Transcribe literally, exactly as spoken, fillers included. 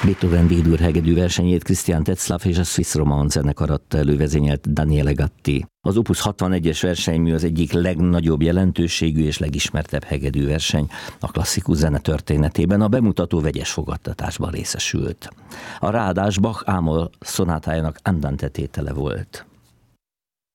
Beethoven D-dur hegedű versenyét Christian Tetzlaff és a Swiss Roman zenekar adta elő, vezényelt Daniele Gatti. Az Opus hatvanegyes versenymű az egyik legnagyobb jelentőségű és legismertebb hegedű verseny a klasszikus zene történetében. A bemutató vegyes fogadtatásban részesült. A ráadás Bach ámol szonátájának andante tétele volt.